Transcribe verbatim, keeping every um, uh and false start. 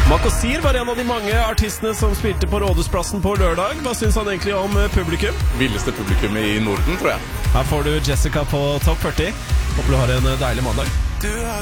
Makosir var en av de mange artistene som spilte på Rådhusplassen på lørdag. Hva synes han egentlig om publikum? Villeste publikum i Norden, tror jeg. Her får du Jessica på Topp førti. Håper du har en deilig mandag.